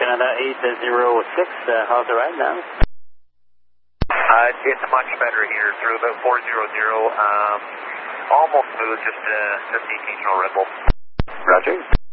Canada 806, how's the ride now? It's much better here, through about 400, almost smooth, just the occasional ripple. Roger.